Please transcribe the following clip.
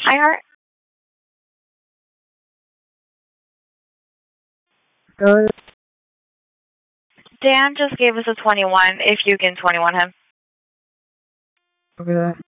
Art. Good. Dan just gave us a 21. If you can 21 him. Okay.